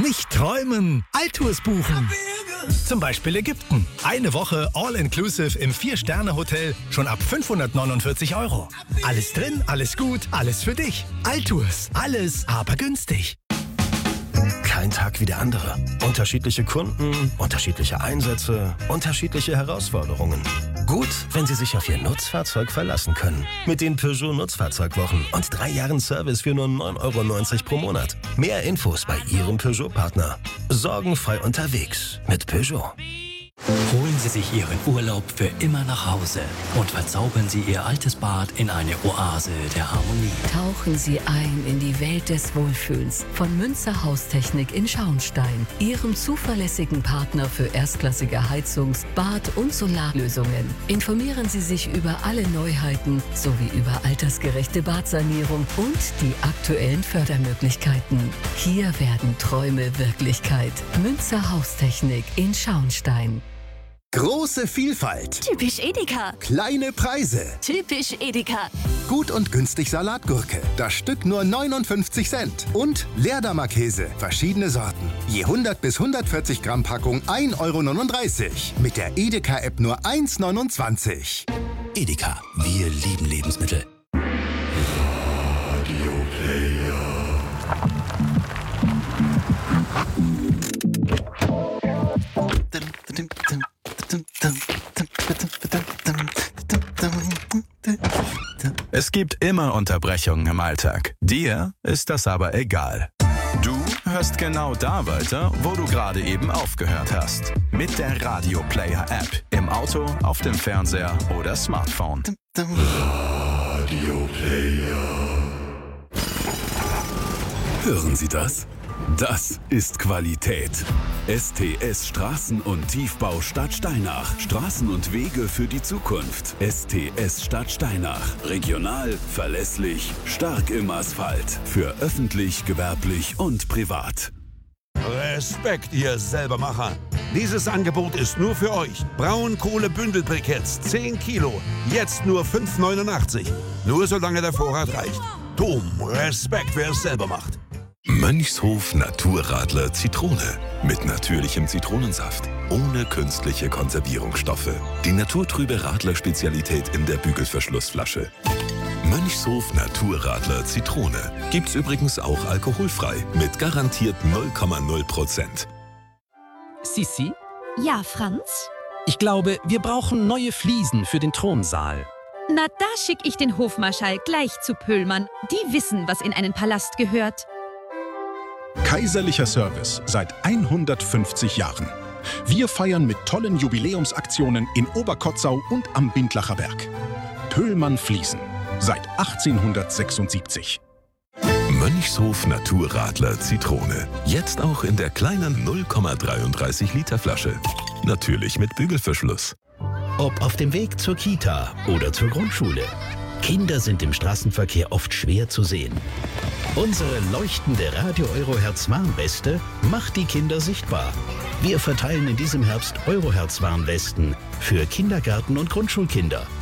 Nicht träumen, Altours buchen. Zum Beispiel Ägypten. Eine Woche All-Inclusive im 4-Sterne-Hotel schon ab 549 €. Alles drin, alles gut, alles für dich. Altours. Alles, aber günstig. Kein Tag wie der andere. Unterschiedliche Kunden, unterschiedliche Einsätze, unterschiedliche Herausforderungen. Gut, wenn Sie sich auf Ihr Nutzfahrzeug verlassen können. Mit den Peugeot Nutzfahrzeugwochen und 3 Jahren Service für nur 9,90 € pro Monat. Mehr Infos bei Ihrem Peugeot-Partner. Sorgenfrei unterwegs mit Peugeot. Holen Sie sich Ihren Urlaub für immer nach Hause und verzaubern Sie Ihr altes Bad in eine Oase der Harmonie. Tauchen Sie ein in die Welt des Wohlfühls von Münzer Haustechnik in Schauenstein, Ihrem zuverlässigen Partner für erstklassige Heizungs-, Bad- und Solarlösungen. Informieren Sie sich über alle Neuheiten sowie über altersgerechte Badsanierung und die aktuellen Fördermöglichkeiten. Hier werden Träume Wirklichkeit. Münzer Haustechnik in Schauenstein. Große Vielfalt. Typisch Edeka. Kleine Preise. Typisch Edeka. Gut und günstig Salatgurke. Das Stück nur 59 Cent. Und Leerdammer-Käse. Verschiedene Sorten. Je 100 bis 140 Gramm Packung 1,39 €. Mit der Edeka-App nur 1,29 €. Edeka. Wir lieben Lebensmittel. Es gibt immer Unterbrechungen im Alltag. Dir ist das aber egal. Du hörst genau da weiter, wo du gerade eben aufgehört hast. Mit der Radio Player App. Im Auto, auf dem Fernseher oder Smartphone. Radio Player. Hören Sie das? Das ist Qualität. STS Straßen- und Tiefbau Stadt Steinach. Straßen und Wege für die Zukunft. STS Stadt Steinach. Regional, verlässlich, stark im Asphalt. Für öffentlich, gewerblich und privat. Respekt, ihr Selbermacher. Dieses Angebot ist nur für euch. Braunkohle-Bündelbriketts, 10 Kilo. Jetzt nur 5,89 €. Nur solange der Vorrat reicht. Dom, Respekt, wer es selber macht. Mönchshof Naturradler Zitrone. Mit natürlichem Zitronensaft. Ohne künstliche Konservierungsstoffe. Die naturtrübe Radler-Spezialität in der Bügelverschlussflasche. Mönchshof Naturradler Zitrone. Gibt's übrigens auch alkoholfrei. Mit garantiert 0,0%. Sissi? Ja, Franz? Ich glaube, wir brauchen neue Fliesen für den Thronsaal. Na, da schick ich den Hofmarschall gleich zu Pöhlmann. Die wissen, was in einen Palast gehört. Kaiserlicher Service seit 150 Jahren. Wir feiern mit tollen Jubiläumsaktionen in Oberkotzau und am Bindlacher Berg. Pöhlmann Fliesen. Seit 1876. Mönchshof Naturradler Zitrone. Jetzt auch in der kleinen 0,33 Liter Flasche. Natürlich mit Bügelverschluss. Ob auf dem Weg zur Kita oder zur Grundschule. Kinder sind im Straßenverkehr oft schwer zu sehen. Unsere leuchtende Radio Eurohertz Warnweste macht die Kinder sichtbar. Wir verteilen in diesem Herbst Eurohertz Warnwesten für Kindergarten- und Grundschulkinder.